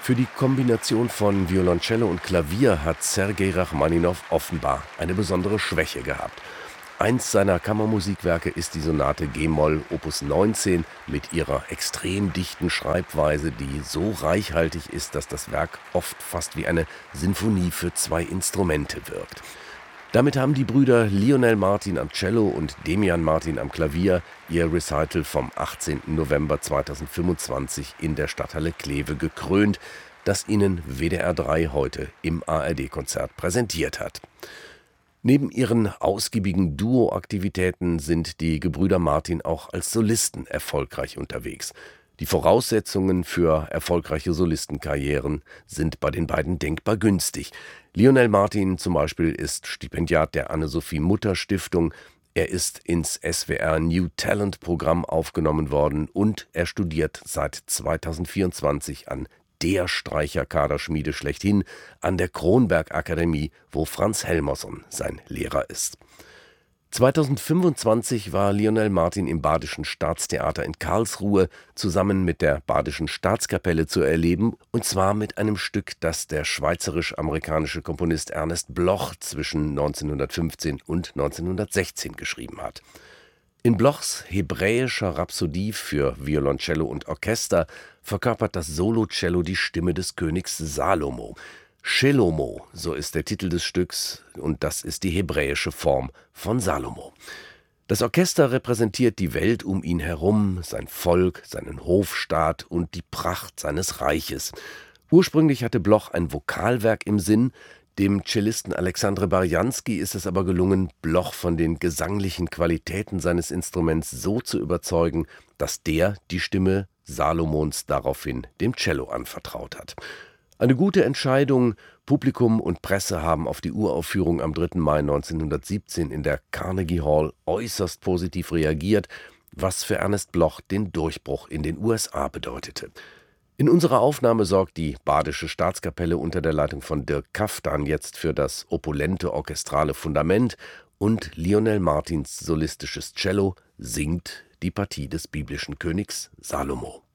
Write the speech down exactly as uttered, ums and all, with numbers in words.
Für die Kombination von Violoncello und Klavier hat Sergei Rachmaninow offenbar eine besondere Schwäche gehabt. Eins seiner Kammermusikwerke ist die Sonate G-Moll Opus neunzehn mit ihrer extrem dichten Schreibweise, die so reichhaltig ist, dass das Werk oft fast wie eine Sinfonie für zwei Instrumente wirkt. Damit haben die Brüder Lionel Martin am Cello und Demian Martin am Klavier ihr Recital vom achtzehnten November zweitausendfünfundzwanzig in der Stadthalle Kleve gekrönt, das ihnen W D R drei heute im A R D-Konzert präsentiert hat. Neben ihren ausgiebigen Duo-Aktivitäten sind die Gebrüder Martin auch als Solisten erfolgreich unterwegs. Die Voraussetzungen für erfolgreiche Solistenkarrieren sind bei den beiden denkbar günstig. Lionel Martin zum Beispiel ist Stipendiat der Anne-Sophie-Mutter-Stiftung. Er ist ins S W R New Talent Programm aufgenommen worden und er studiert seit zweitausendvierundzwanzig an der Streicherkaderschmiede schlechthin, an der Kronberg Akademie, wo Franz Helmerson sein Lehrer ist. zweitausendfünfundzwanzig war Lionel Martin im Badischen Staatstheater in Karlsruhe zusammen mit der Badischen Staatskapelle zu erleben, und zwar mit einem Stück, das der schweizerisch-amerikanische Komponist Ernest Bloch zwischen neunzehnhundertfünfzehn und neunzehnhundertsechzehn geschrieben hat. In Blochs hebräischer Rhapsodie für Violoncello und Orchester verkörpert das Solocello die Stimme des Königs Salomo. Shelomo, so ist der Titel des Stücks, und das ist die hebräische Form von Salomo. Das Orchester repräsentiert die Welt um ihn herum, sein Volk, seinen Hofstaat und die Pracht seines Reiches. Ursprünglich hatte Bloch ein Vokalwerk im Sinn. Dem Cellisten Alexandre Barjanski ist es aber gelungen, Bloch von den gesanglichen Qualitäten seines Instruments so zu überzeugen, dass der die Stimme Salomons daraufhin dem Cello anvertraut hat. Eine gute Entscheidung. Publikum und Presse haben auf die Uraufführung am dritten Mai neunzehnhundertsiebzehn in der Carnegie Hall äußerst positiv reagiert, was für Ernest Bloch den Durchbruch in den U S A bedeutete. In unserer Aufnahme sorgt die Badische Staatskapelle unter der Leitung von Dirk Kaftan jetzt für das opulente orchestrale Fundament, und Lionel Martins solistisches Cello singt die Partie des biblischen Königs Salomo.